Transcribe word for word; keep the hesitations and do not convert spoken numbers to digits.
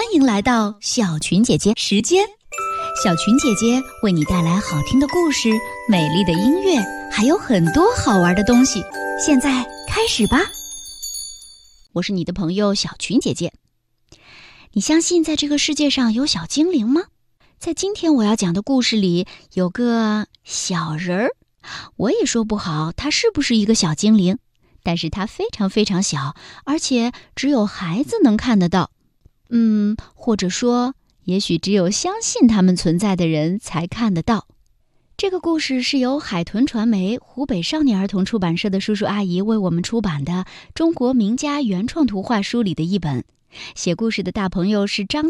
欢迎来到小群姐姐时间。小群姐姐为你带来好听的故事、美丽的音乐，还有很多好玩的东西。现在开始吧。我是你的朋友小群姐姐。你相信在这个世界上有小精灵吗？在今天我要讲的故事里有个小人儿，我也说不好他是不是一个小精灵，但是他非常非常小，而且只有孩子能看得到。嗯，或者说也许只有相信他们存在的人才看得到。这个故事是由海豚传媒湖北少年儿童出版社的叔叔阿姨为我们出版的中国名家原创图画书里的一本。写故事的大朋友是张